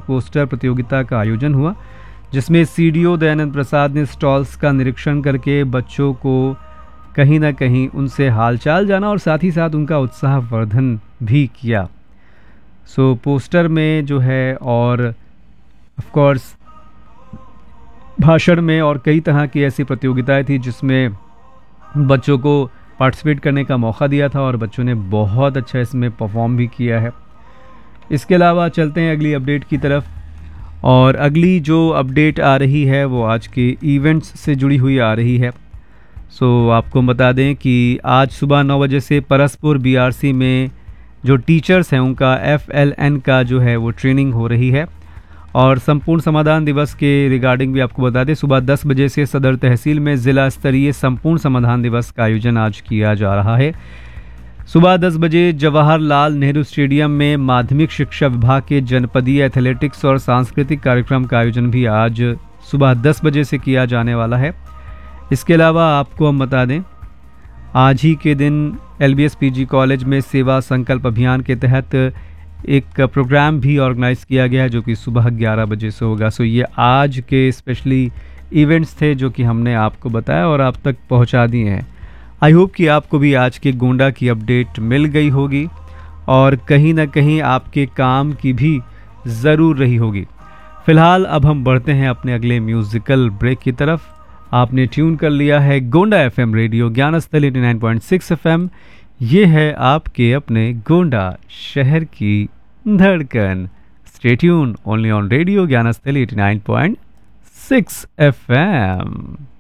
Poster प्रतियोगिता का आयोजन हुआ, जिसमें सीडीओ दयानंद प्रसाद ने स्टॉल्स का निरीक्षण करके बच्चों को कहीं ना कहीं उनसे हालचाल जाना और साथ ही साथ उनका उत्साहवर्धन भी किया। सो पोस्टर में जो है और ऑफ कोर्स भाषण में और कई तरह की ऐसी प्रतियोगिताएं थी जिसमें बच्चों को पार्टिसिपेट करने का मौका दिया था और बच्चों ने बहुत अच्छा इसमें परफॉर्म भी किया है। इसके अलावा चलते हैं अगली अपडेट की तरफ, और अगली जो अपडेट आ रही है वो आज के इवेंट्स से जुड़ी हुई आ रही है। सो आपको बता दें कि आज सुबह 9 बजे से परसपुर बीआरसी में जो टीचर्स हैं उनका FLN का जो है वो ट्रेनिंग हो रही है। और संपूर्ण समाधान दिवस के रिगार्डिंग भी आपको बता दें, सुबह 10 बजे से सदर तहसील में ज़िला स्तरीय संपूर्ण समाधान दिवस का आयोजन आज किया जा रहा है। सुबह 10 बजे जवाहरलाल नेहरू स्टेडियम में माध्यमिक शिक्षा विभाग के जनपदीय एथलेटिक्स और सांस्कृतिक कार्यक्रम का आयोजन भी आज सुबह 10 बजे से किया जाने वाला है। इसके अलावा आपको हम बता दें, आज ही के दिन LBS PG कॉलेज में सेवा संकल्प अभियान के तहत एक प्रोग्राम भी ऑर्गेनाइज किया गया है जो कि सुबह 11 बजे से होगा। सो ये आज के स्पेशली इवेंट्स थे जो कि हमने आपको बताया और आप तक पहुंचा दिए हैं। आई होप कि आपको भी आज के गोंडा की अपडेट मिल गई होगी और कहीं ना कहीं आपके काम की भी ज़रूर रही होगी। फ़िलहाल अब हम बढ़ते हैं अपने अगले म्यूज़िकल ब्रेक की तरफ। आपने ट्यून कर लिया है गोंडा FM रेडियो ज्ञानस्थल 89.6 FM। ये है आपके अपने गोंडा शहर की धड़कन। Stay tune only on radio ज्ञानस्थल 89.6 FM।